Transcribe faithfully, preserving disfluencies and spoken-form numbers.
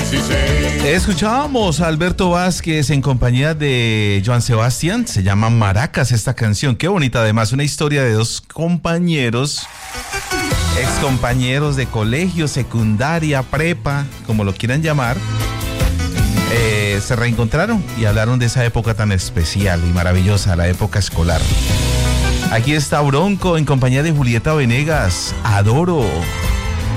dieciséis. Escuchábamos a Alberto Vázquez en compañía de Joan Sebastián. Se llama Maracas esta canción. Qué bonita, además, una historia de dos compañeros, excompañeros de colegio, secundaria, prepa, como lo quieran llamar. Eh, se reencontraron y hablaron de esa época tan especial y maravillosa, la época escolar. Aquí está Bronco en compañía de Julieta Venegas. Adoro.